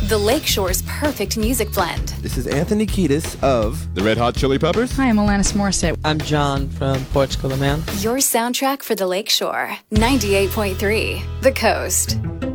The Lakeshore's perfect music blend. This is Anthony Kiedis of the Red Hot Chili Peppers. Hi, I'm Alanis Morissette. I'm John from Portugal the Man. Your soundtrack for the Lakeshore. 98.3 The Coast.